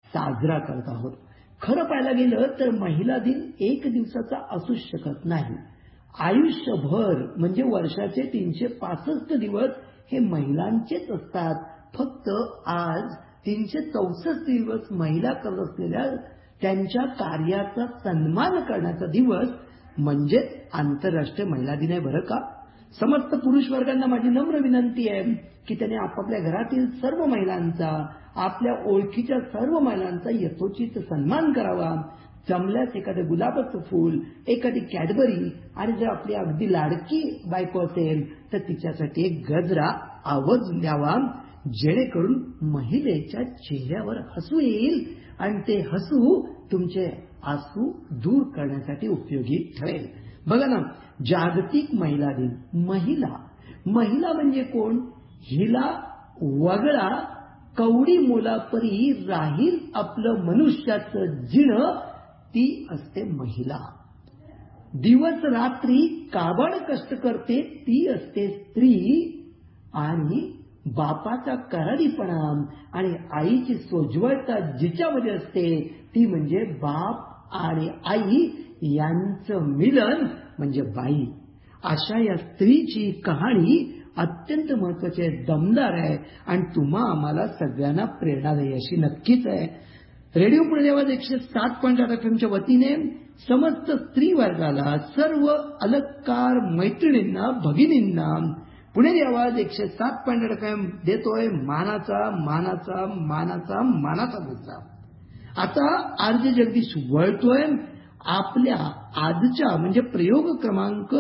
साजरा करत आहोत. खरं पाहायला गेलं तर महिला दिन एक दिवसाचा असूच शकत नाही. आयुष्यभर म्हणजे वर्षाचे 365 दिवस हे महिलांचेच असतात. फक्त आज 364 दिवस महिला करत असलेल्या त्यांच्या कार्याचा सन्मान करण्याचा दिवस म्हणजे आंतरराष्ट्रीय महिला दिन आहे बरं का. समस्त पुरुष वर्गांना माझी नम्र विनंती आहे की त्यांनी आपापल्या घरातील सर्व महिलांचा, आपल्या ओळखीच्या सर्व महिलांचा यथोचित सन्मान करावा. जमल्यास एखादं गुलाबाचं फूल, एखादी कॅडबरी आणि जर आपली अगदी लाडकी बायको असेल तर तिच्यासाठी एक गजरा आवर्जून द्यावा, जेणेकरून महिलेच्या चेहऱ्यावर हसू येईल आणि ते हसू तुमचे आसू दूर करण्यासाठी उपयोगी ठरेल. बघा ना, जागतिक महिला दिन. महिला म्हणजे कोण? हिला वगळा कवडी मोलापरी राहील आपलं मनुष्याचं जिणं, ती असते महिला. दिवस रात्री काबड कष्ट करते ती असते स्त्री. आणि बापाचा करारीपणा आणि आईची सोज्वळता जिच्यामध्ये असते ती म्हणजे बाप आणि आई यांचं मिलन म्हणजे बाई. अशा या स्त्रीची कहाणी अत्यंत महत्वाची आहे, दमदार आहे आणि तुम्हा आम्हाला सगळ्यांना प्रेरणादायी अशी नक्कीच आहे. रेडिओ पुणे आवाज 107.8 FM वतीने समस्त स्त्री वर्गाला, सर्व अलंकार मैत्रिणींना, भगिनींना पुणे आवाज 107.8 FM देतोय मानाचा मानाचा मानाचा मानाचा मुद्दा. आता आरजे जगदीश वळतोय आपल्या आजच्या म्हणजे प्रयोग क्रमांक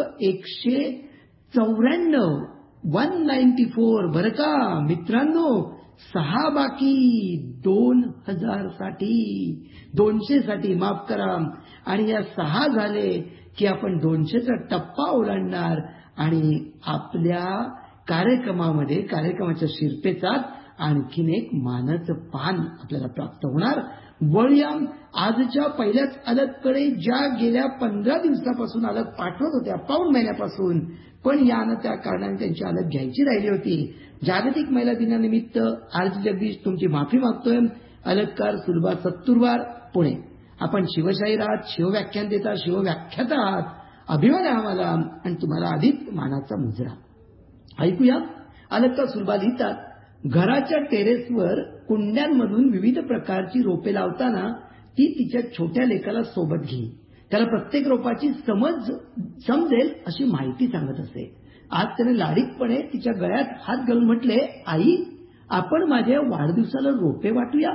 194 बरं का मित्रांनो. 6 बाकी 2000 साठी 200 साठी माफ करा. आणि या 6 झाले की आपण 200चा टप्पा ओलांडणार आणि आपल्या कार्यक्रमाच्या शिरपेचात आणखीन एक मानाचं पान आपल्याला प्राप्त होणार. वळूया आजच्या पहिल्याच अलगकडे, ज्या गेल्या 15 दिवसापासून अलग पाठवत होत्या, पाऊण महिन्यापासून, पण यानं त्या कारणाने त्यांची अलग घ्यायची राहिली होती. जागतिक महिला दिनानिमित्त आरजे जगदीश तुमची माफी मागतोय. अलगकार सुलभा सत्तुरवार पुणे. आपण शिवशाहीर आहात, शिवव्याख्यान देता, शिवव्याख्याता आहात. अभिमान आहे आम्हाला आणि तुम्हाला अधिक मानाचा मुजरा. ऐकूया. अलगकार सुलभा लिहितात, घराच्या टेरेसवर कुंड्यांमधून विविध प्रकारची रोपे लावताना ती तिच्या छोट्या लेकाला सोबत घेई. त्याला प्रत्येक रोपाची समजेल अशी माहिती सांगत असे. आज त्याने लाडीकपणे तिच्या गळ्यात हात घालून म्हटले, आई आपण माझ्या वाढदिवसाला रोपे वाटूया.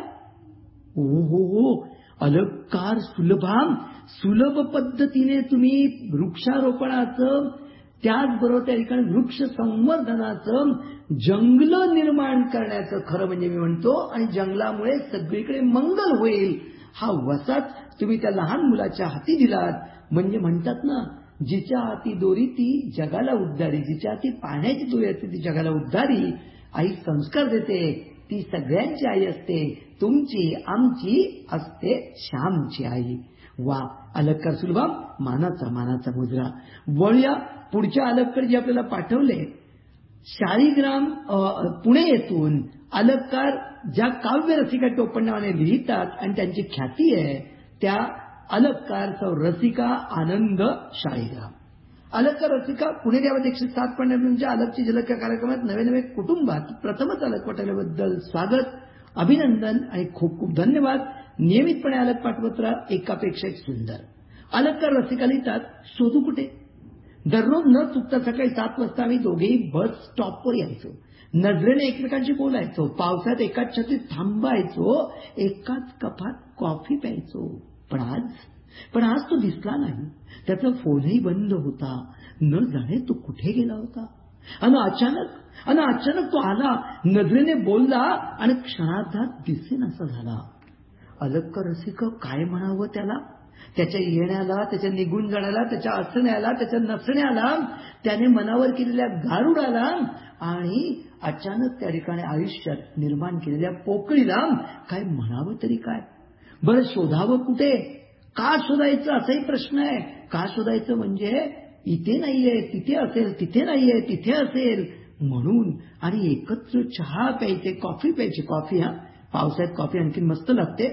हो, अलंकार सुलभ पद्धतीने तुम्ही वृक्षारोपणाचं, त्याचबरोबर त्या ठिकाणी वृक्ष संवर्धनाचं, जंगलं निर्माण करण्याचं, खरं म्हणजे मी म्हणतो, आणि जंगलामुळे सगळीकडे मंगल होईल हा वसात तुम्ही त्या लहान मुलाच्या हाती दिलात. म्हणजे म्हणतात ना, जिच्या हाती दोरी ती जगाला उद्धारी, जिच्या हाती पाण्याची दोरी असते ती जगाला उद्धारी. आई संस्कार देते, ती सगळ्यांची आई असते, तुमची आमची असते श्यामची आई. वा, अलंकार सुलभा मानाचा मुजरा. वळूया पुढच्या अलंकार जे आपल्याला पाठवले. शाळीग्राम पुणे येथून अलंकार ज्या काव्य रसिका टोपण नावाने लिहितात आणि त्यांची ख्याती आहे त्या अलंकार रसिका आनंद शाळीग्राम. अलंकार रसिका पुणे देवात 107.8 अलगची झलक या कार्यक्रमात नवे कुटुंबात प्रथमच अलग पाठवल्याबद्दल स्वागत, अभिनंदन आणि खूप खूप धन्यवाद. नियमितपणे अलग पाठवत राहा, एकापेक्षा एक सुंदर. अलंकार रसिका लिहितात, शोधू कुठे. दररोज न चुकता सकाळी 7 वाजता आम्ही दोघेही बस स्टॉपवर यायचो. नजरेने एकमेकांशी बोलायचो, पावसात एकाच छत्रीत थांबायचो, एकाच कपात कॉफी प्यायचो. पण आज तो दिसला नाही. त्याचा फोनही बंद होता. न जाणे तो कुठे गेला होता. आणि अचानक तो आला, नजरेने बोलला आणि क्षणार्धात दिसेनासा झाला. अलंकार रसिक काय म्हणावं त्याला. त्याच्या येण्याला, त्याच्या निघून जाण्याला, त्याच्या असण्याला, त्याच्या नसण्याला, त्याने मनावर केलेल्या गारुडाला आणि अचानक त्या ठिकाणी आयुष्यात निर्माण केलेल्या पोकळीला काय म्हणावं तरी काय. बरं, शोधावं कुठे, का शोधायचं असाही प्रश्न आहे. का शोधायचं म्हणजे इथे नाहीये तिथे असेल, तिथे नाहीये तिथे असेल म्हणून. आणि एकत्र चहा प्यायचे, कॉफी प्यायची. कॉफी, पावसाळ्यात कॉफी आणखी मस्त लागते.